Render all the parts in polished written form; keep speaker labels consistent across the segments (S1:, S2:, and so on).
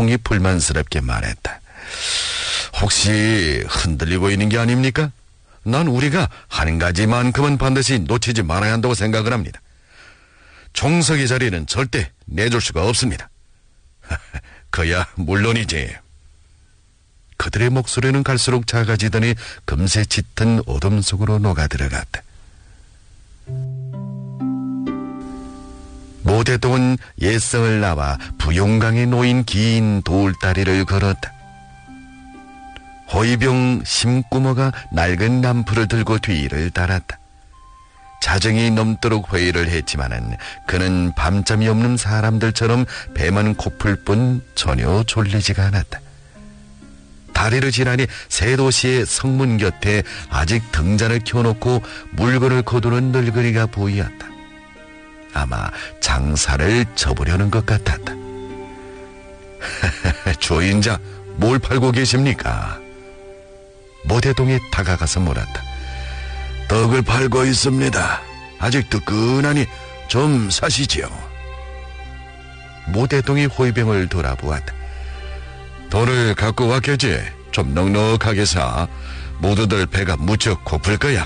S1: 모태통이 불만스럽게 말했다. 혹시 흔들리고 있는 게 아닙니까? 난 우리가 한 가지만큼은 반드시 놓치지 말아야 한다고 생각을 합니다. 총석의 자리는 절대 내줄 수가 없습니다. 그야 물론이지. 그들의 목소리는 갈수록 작아지더니 금세 짙은 어둠 속으로 녹아들어갔다. 모태똥은 옛성을 나와 부용강에 놓인 긴 돌다리를 걸었다. 호위병 심구머가 낡은 람프를 들고 뒤를 따랐다. 자정이 넘도록 회의를 했지만은 그는 밤잠이 없는 사람들처럼 배만 고플 뿐 전혀 졸리지가 않았다. 다리를 지나니 새 도시의 성문 곁에 아직 등잔을 켜놓고 물건을 거두는 늙은이가 보이었다. 아마 장사를 접으려는 것 같았다. 주인장, 뭘 팔고 계십니까? 모태동에 다가가서 물었다. 떡을 팔고 있습니다. 아직 뜨끈하니 좀 사시지요. 모태동이 호위병을 돌아보았다. 돈을 갖고 왔겠지. 좀 넉넉하게 사. 모두들 배가 무척 고플 거야.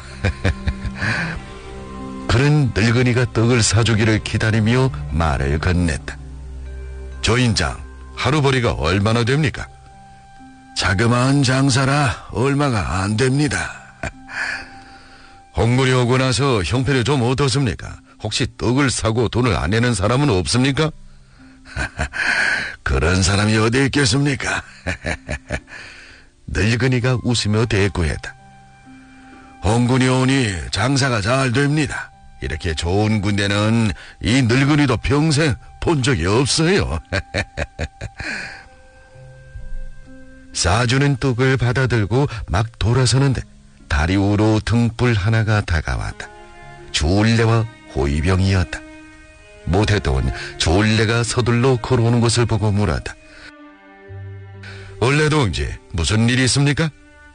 S1: 그는 늙은이가 떡을 사주기를 기다리며 말을 건넸다. 조인장, 하루벌이가 얼마나 됩니까? 자그마한 장사라 얼마가 안 됩니다. 홍물이 오고 나서 형편이 좀 어떻습니까? 혹시 떡을 사고 돈을 안 내는 사람은 없습니까? 그런 사람이 어디 있겠습니까? 늙은이가 웃으며 대꾸했다. 홍군이 오니 장사가 잘 됩니다. 이렇게 좋은 군대는 이 늙은이도 평생 본 적이 없어요. 사주는 떡을 받아들고 막 돌아서는데 다리 위로 등불 하나가 다가왔다. 주울레와 호위병이었다. 모태똥은 주울레가 서둘러 걸어오는 것을 보고 물었다. 원래 동지, 무슨 일이 있습니까?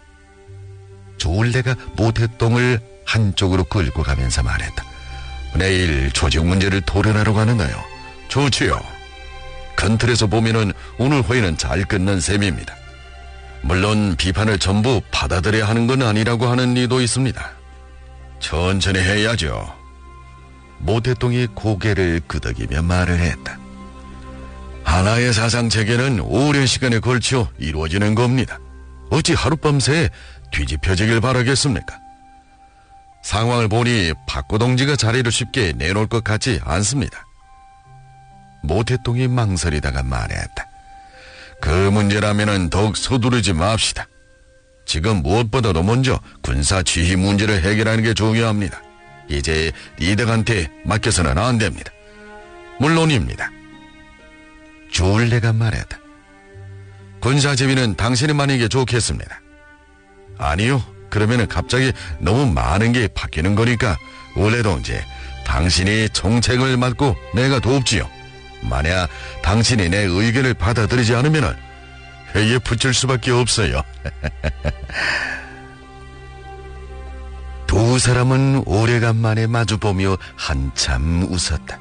S1: 주울레가 모태똥을 한쪽으로 끌고 가면서 말했다. 내일 조직 문제를 토론하러 가는데요. 좋지요. 큰 틀에서 보면은 오늘 회의는 잘 끝난 셈입니다. 물론 비판을 전부 받아들여야 하는 건 아니라고 하는 이도 있습니다. 천천히 해야죠. 모태똥이 고개를 끄덕이며 말을 했다. 하나의 사상체계는 오랜 시간에 걸쳐 이루어지는 겁니다. 어찌 하룻밤새 뒤집혀지길 바라겠습니까? 상황을 보니 박고동지가 자리를 쉽게 내놓을 것 같지 않습니다. 모태똥이 망설이다가 말했다. 그 문제라면은 더욱 서두르지 맙시다. 지금 무엇보다도 먼저 군사 지휘 문제를 해결하는 게 중요합니다. 이제 리덕한테 맡겨서는 안 됩니다. 물론입니다. 주울레가 말했다. 군사 지휘는 당신이 맡는 게 좋겠습니다. 아니요. 그러면은 갑자기 너무 많은 게 바뀌는 거니까 원래 동지, 당신이 정책을 맡고 내가 돕지요. 만약 당신이 내 의견을 받아들이지 않으면 회의에 붙일 수밖에 없어요. 두 사람은 오래간만에 마주보며 한참 웃었다.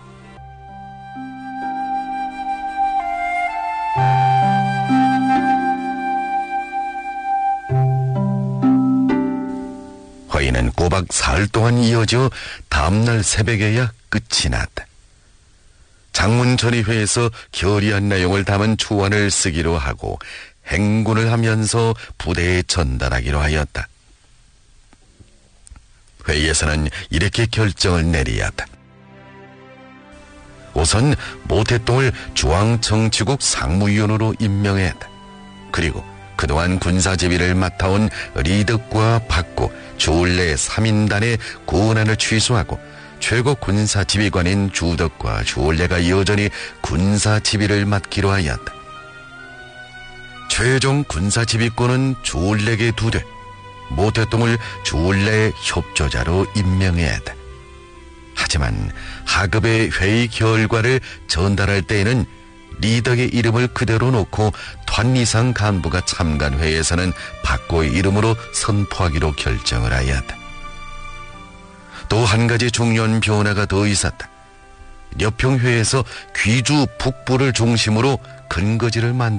S1: 회의는 꼬박 사흘 동안 이어져 다음날 새벽에야 끝이 났다. 장문전의회에서 결의한 내용을 담은 초안을 쓰기로 하고 행군을 하면서 부대에 전달하기로 하였다. 회의에서는 이렇게 결정을 내리었다. 우선 모태똥을 중앙정치국 상무위원으로 임명했다. 그리고 그동안 군사지휘를 맡아온 리덕과 박구, 주울레 3인단의 고난을 취소하고 최고 군사지휘관인 주덕과 주울레가 여전히 군사지휘를 맡기로 하였다. 최종 군사지휘권은 주울레에게 두되 모태똥을 주울레의 협조자로 임명해야 했다. 하지만 하급의 회의 결과를 전달할 때에는 리덕의 이름을 그대로 놓고 단 이상 간부가 참가한 회의에서는 박고의 이름으로 선포하기로 결정을 하였다. 또 한 가지 중요한 변화가 더 있었다. 려평회에서 귀주 북부를 중심으로 근거지를 만들었다.